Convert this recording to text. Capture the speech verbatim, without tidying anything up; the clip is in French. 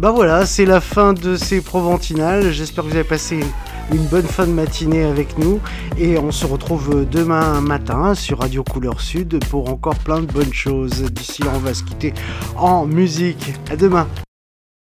Bah voilà, c'est la fin de ces Proventinales. J'espère que vous avez passé une bonne fin de matinée avec nous. Et on se retrouve demain matin sur Radio Couleur Sud pour encore plein de bonnes choses. D'ici là, on va se quitter en musique. À demain.